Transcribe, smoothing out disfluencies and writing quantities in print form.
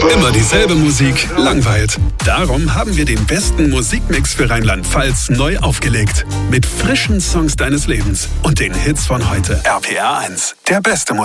Immer dieselbe Musik langweilt. Darum haben wir den besten Musikmix für Rheinland-Pfalz neu aufgelegt. Mit frischen Songs deines Lebens und den Hits von heute. RPR 1, der beste Musik.